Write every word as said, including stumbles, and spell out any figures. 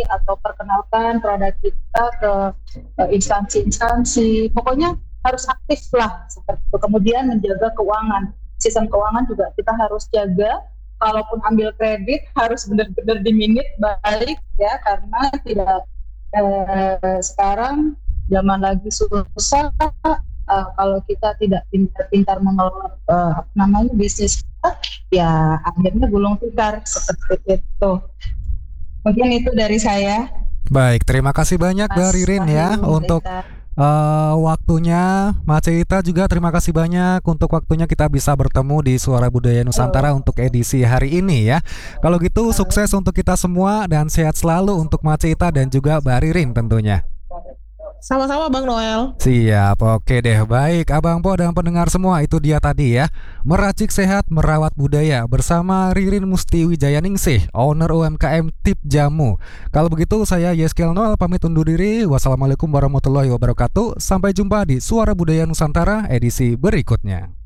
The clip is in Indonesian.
atau perkenalkan produk kita ke eh, instansi-instansi. Pokoknya harus aktif lah seperti itu. Kemudian menjaga keuangan. Sistem keuangan juga kita harus jaga. Kalaupun ambil kredit harus benar-benar diminit balik ya, karena tidak eh, sekarang zaman lagi susah. Uh, kalau kita tidak pintar-pintar mengelola uh, apa namanya bisnis kita, ya akhirnya gulung tikar seperti itu. Mungkin itu dari saya. Baik, terima kasih banyak Mbak Mas Ririn ya Wahyu, untuk Rita. uh, waktunya. Mbak Cita juga terima kasih banyak untuk waktunya kita bisa bertemu di Suara Budaya Nusantara Halo. untuk edisi hari ini ya. Kalau gitu sukses untuk kita semua dan sehat selalu untuk Mbak Cita dan juga Mbak Ririn tentunya. Sama-sama Bang Noel. Siap, oke deh. Baik, Abang Po dan pendengar semua, itu dia tadi ya, Meracik Sehat Merawat Budaya bersama Ririn Musti Wijayaningsih, owner U M K M Tip Jamu. Kalau begitu saya Yeskel Noel pamit undur diri. Wassalamualaikum warahmatullahi wabarakatuh. Sampai jumpa di Suara Budaya Nusantara edisi berikutnya.